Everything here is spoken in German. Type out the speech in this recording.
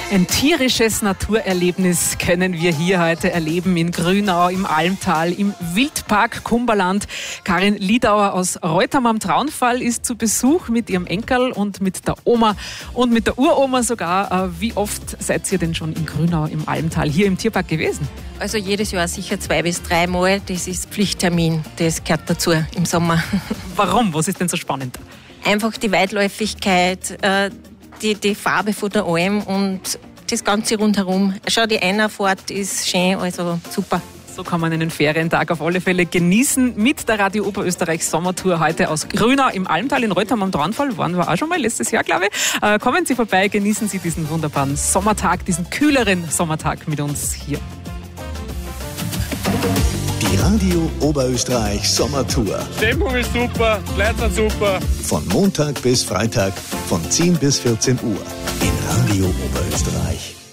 Ein tierisches Naturerlebnis können wir hier heute erleben in Grünau, im Almtal, im Wildpark Kumberland. Karin Liedauer aus Reutham am Traunfall ist zu Besuch mit ihrem Enkel und mit der Oma und mit der Uroma sogar. Wie oft seid ihr denn schon in Grünau im Almtal, hier im Tierpark gewesen? Also jedes Jahr sicher 2 bis 3 Mal. Das ist Pflichttermin, das gehört dazu im Sommer. Warum? Was ist denn so spannend? Einfach die Weitläufigkeit, die Farbe von der Alm und das Ganze rundherum. Schon die Einerfahrt ist schön, also super. So kann man einen Ferientag auf alle Fälle genießen mit der Radio Oberösterreich Sommertour heute aus Grünau im Almtal in Reutham am Traunfall. Waren wir auch schon mal letztes Jahr, glaube ich. Kommen Sie vorbei, genießen Sie diesen wunderbaren Sommertag, diesen kühleren Sommertag mit uns hier. Die Radio Oberösterreich Sommertour. Stimmung ist super, die Leute sind super. Von Montag bis Freitag von 10 bis 14 Uhr in Radio Oberösterreich.